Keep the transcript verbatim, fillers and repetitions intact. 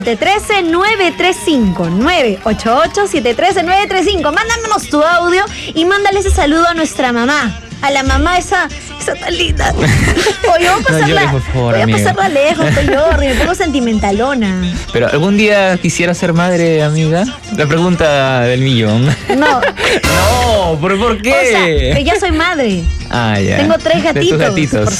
siete uno tres, nueve tres cinco, nueve ocho ocho, siete uno tres, nueve tres cinco. Mándanos tu audio y mándale ese saludo a nuestra mamá. A la mamá esa, esa tan linda. Oye, voy a pasarla, No llores, por favor, voy a amiga. pasarla lejos, estoy yo, me pongo sentimentalona. Pero ¿algún día quisiera ser madre, amiga? La pregunta del millón. No. No, ¿por, por qué? O sea, que ya soy madre. Ah, ya. Tengo tres De tus gatitos. gatitos. Por